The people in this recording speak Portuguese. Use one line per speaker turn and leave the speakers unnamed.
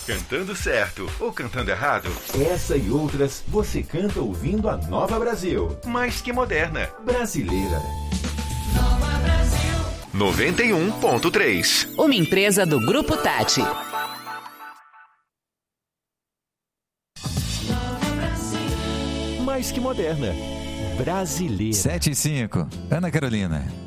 Cantando certo ou cantando errado?
Essa e outras você canta ouvindo a Nova Brasil.
Mais que moderna.
Brasileira.
Nova Brasil. 91.3.
Uma empresa do Grupo Tati.
Mais que moderna. Brasileira.
7 e 5. Ana Carolina.